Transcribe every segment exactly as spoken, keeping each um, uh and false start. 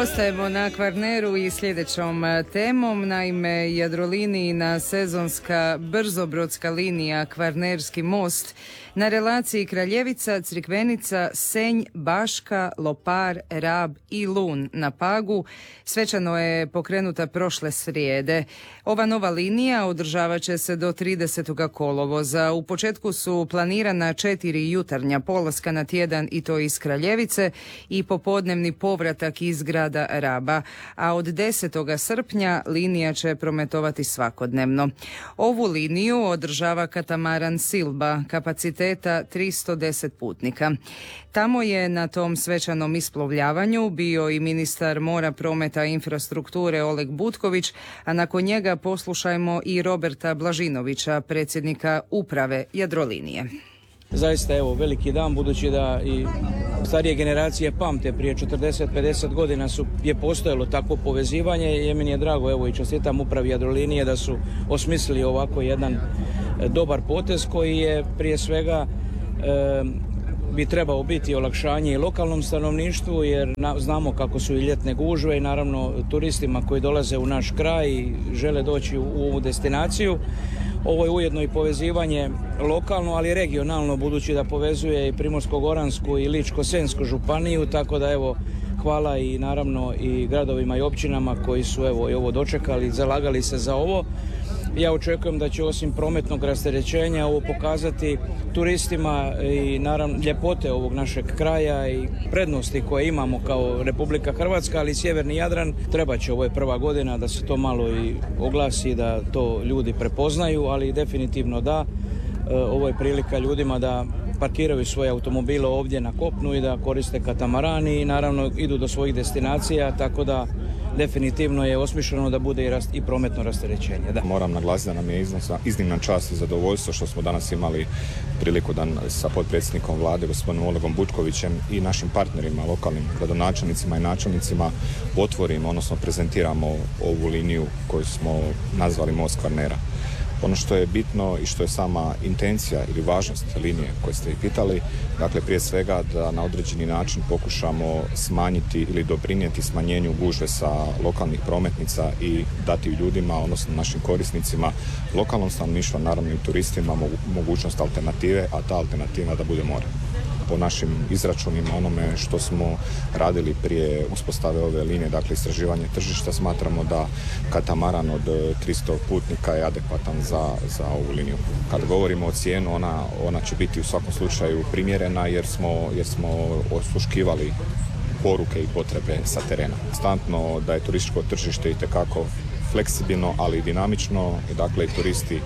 Ostajemo na Kvarneru i sljedećom temom. Naime, Jadrolinijina sezonska brzobrodska linija Kvarnerski most na relaciji Kraljevica, Crikvenica, Senj, Baška, Lopar, Rab i Lun na Pagu svečano je pokrenuta prošle srijede. Ova nova linija održavat će se do tridesetog kolovoza. U početku su planirana četiri jutarnja polaska na tjedan i to iz Kraljevice i popodnevni povratak iz grada Raba, a od desetog srpnja linija će prometovati svakodnevno. Ovu liniju održava katamaran Silba, kapaciteta tristo deset putnika. Tamo je na tom svečanom isplovljavanju bio i ministar mora, prometa i infrastrukture Oleg Butković, a nakon njega poslušajmo i Roberta Blažinovića, predsjednika uprave Jadrolinije. Zaista evo veliki dan, budući da i starije generacije pamte, prije četrdeset pedeset godina su, je postojalo takvo povezivanje i meni je drago, evo i čestitam upravi Jadrolinije da su osmislili ovako jedan dobar potez koji je prije svega e, bi trebao biti olakšanje i lokalnom stanovništvu, jer na, znamo kako su i ljetne gužve i naravno turistima koji dolaze u naš kraj i žele doći u, u ovu destinaciju. Ovo je ujedno i povezivanje lokalno, ali i regionalno, budući da povezuje i Primorsko-goransku i Ličko-senjsku županiju, tako da evo hvala i naravno i gradovima i općinama koji su evo i ovo dočekali, zalagali se za ovo. Ja očekujem da će osim prometnog rasterećenja ovo pokazati turistima i naravno ljepote ovog našeg kraja i prednosti koje imamo kao Republika Hrvatska, ali i sjeverni Jadran. Treba će, ovo je prva godina da se to malo i oglasi, da to ljudi prepoznaju, ali definitivno da, ovo je prilika ljudima da parkiraju svoje automobile ovdje na kopnu i da koriste katamarani i naravno idu do svojih destinacija, tako da definitivno je osmišljeno da bude i, rast, i prometno rasterećenje. Da. Moram naglasiti da nam je iznimna čast i zadovoljstvo što smo danas imali priliku da sa potpredsjednikom vlade, gospodinom Olegom Butkovićem i našim partnerima, lokalnim gradonačelnicima i načelnicima otvorimo, odnosno prezentiramo ovu liniju koju smo nazvali Most Kvarnera. Ono što je bitno i što je sama intencija ili važnost linije koje ste i pitali, dakle prije svega da na određeni način pokušamo smanjiti ili doprinijeti smanjenju gužve sa lokalnih prometnica i dati ljudima, odnosno našim korisnicima, lokalnom stanovništvu, naravno i turistima mogućnost alternative, a ta alternativa da bude more. Po našim izračunima, onome što smo radili prije uspostave ove linije, dakle istraživanje tržišta, smatramo da katamaran od tristo putnika je adekvatan za, za ovu liniju. Kad govorimo o cijenu, ona, ona će biti u svakom slučaju primjerena jer smo, jer smo osluškivali poruke i potrebe sa terena. Konstantno da je turističko tržište itekako fleksibilno, ali i dinamično i dakle i turisti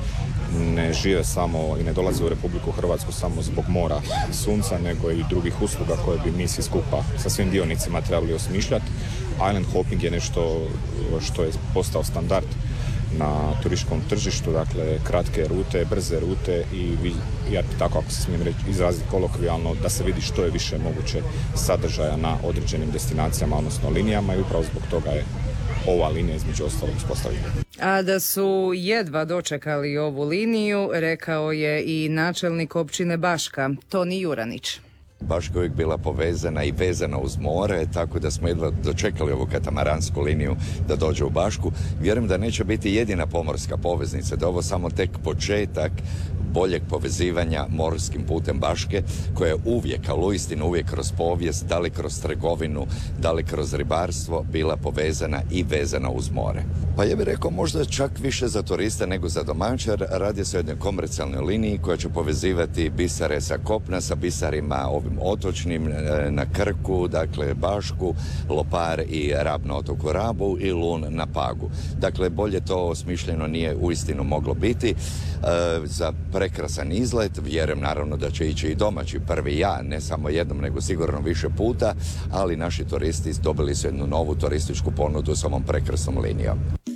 ne žive samo i ne dolaze u Republiku Hrvatsku samo zbog mora i sunca, nego i drugih usluga koje bi mi svi skupa sa svim dionicima trebali osmišljati. Island hopping je nešto što je postao standard na turističkom tržištu, dakle kratke rute, brze rute i ja tako ako se smijem reći, izraziti kolokvijalno, da se vidi što je više moguće sadržaja na određenim destinacijama, odnosno linijama i upravo zbog toga je ova linija između ostalog uspostavljena. A da su jedva dočekali ovu liniju, rekao je i načelnik općine Baška, Toni Juranić. Baška je uvijek bila povezana i vezana uz more, tako da smo jedva dočekali ovu katamaransku liniju da dođe u Bašku. Vjerujem da neće biti jedina pomorska poveznica, da je ovo samo tek početak boljeg povezivanja morskim putem Baške, koja je uvijek, ali uistinu uvijek kroz povijest, da li kroz trgovinu, da li kroz ribarstvo, bila povezana i vezana uz more. Pa ja bih rekao možda čak više za turista nego za domaćar. Radi se o jednoj komercijalnoj liniji koja će povezivati bisare sa kopna, sa bisarima ovim otočnim na Krku, dakle Bašku, Lopar i Rab na otoku Rabu i Lun na Pagu. Dakle, bolje to osmišljeno nije uistinu moglo biti. E, za prekrasan izlet, vjerujem naravno da će ići i domaći prvi ja, ne samo jednom nego sigurno više puta, ali naši turisti dobili su jednu novu turističku ponudu s ovom prekrasnom linijom.